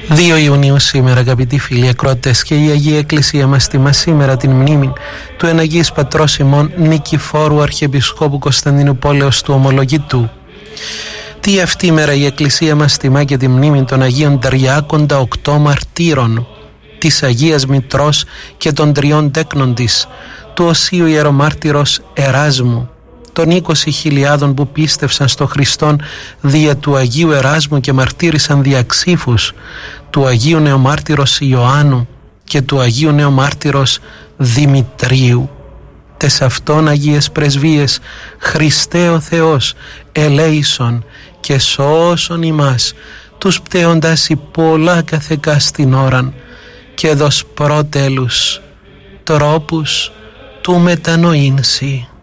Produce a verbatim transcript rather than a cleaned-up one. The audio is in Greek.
δύο Ιουνίου σήμερα, αγαπητοί φίλοι ακροατές, και η Αγία Εκκλησία μας τιμά σήμερα την μνήμη του εν Αγίης Πατρός ημών Νικηφόρου Αρχιεπισκόπου Κωνσταντίνου Πόλεως του Ομολογητού. Τι αυτή ημέρα η Εκκλησία μας τιμά και τη μνήμη των Αγίων τριάκοντα οκτώ μαρτύρων, της Αγίας Μητρός και των τριών τέκνων της, του Οσίου Ιερομάρτυρος Εράσμου, των είκοσι χιλιάδων που πίστευσαν στο Χριστόν δια του Αγίου Εράσμου και μαρτύρησαν δια ξύφους, του Αγίου Νεομάρτυρος Ιωάννου και του Αγίου Νεομάρτυρος Δημητρίου. Τες αυτών Αγίες Πρεσβείες, Χριστέ ο Θεός, ελέησον και σώσον ημάς, τους πτέοντας πολλά καθεκά στην ώραν, και δος προτέλους τρόπους του μετανοήνσι.